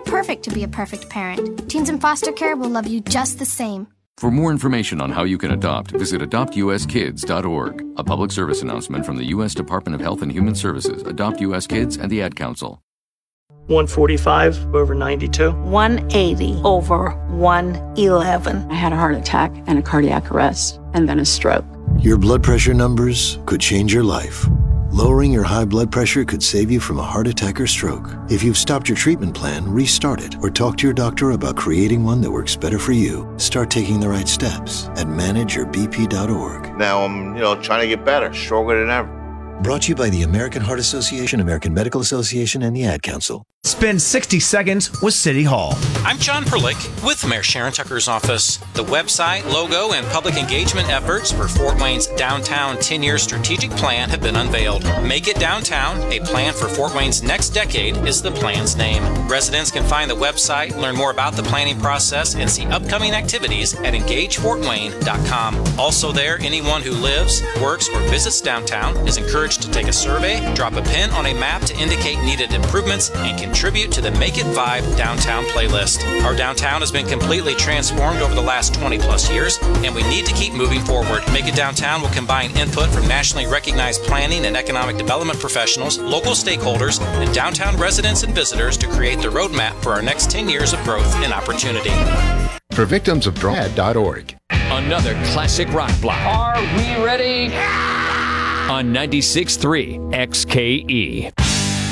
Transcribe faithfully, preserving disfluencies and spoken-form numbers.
perfect to be a perfect parent. Teens in foster care will love you just the same. For more information on how you can adopt, visit adopt u s kids dot org. A public service announcement from the U S Department of Health and Human Services, Adopt U S Kids, and the Ad Council. one forty-five over ninety-two. one eighty over one eleven. I had a heart attack and a cardiac arrest, and then a stroke. Your blood pressure numbers could change your life. Lowering your high blood pressure could save you from a heart attack or stroke. If you've stopped your treatment plan, restart it or talk to your doctor about creating one that works better for you. Start taking the right steps at manage your b p dot org. Now I'm, you know, trying to get better, stronger than ever. Brought to you by the American Heart Association, American Medical Association, and the Ad Council. Spend sixty seconds with City Hall. I'm John Perlick with Mayor Sharon Tucker's office. The website, logo, and public engagement efforts for Fort Wayne's downtown ten-year strategic plan have been unveiled. Make It Downtown, a plan for Fort Wayne's next decade, is the plan's name. Residents can find the website, learn more about the planning process, and see upcoming activities at engage fort wayne dot com. Also there, anyone who lives, works, or visits downtown is encouraged to take a survey, drop a pin on a map to indicate needed improvements, and contribute to the Make It Vibe Downtown playlist. Our downtown has been completely transformed over the last twenty plus years, and we need to keep moving forward. Make It Downtown will combine input from nationally recognized planning and economic development professionals, local stakeholders, and downtown residents and visitors to create the roadmap for our next ten years of growth and opportunity. For victims of drug dot org. Another classic rock block. Are we ready? On ninety-six point three X K E.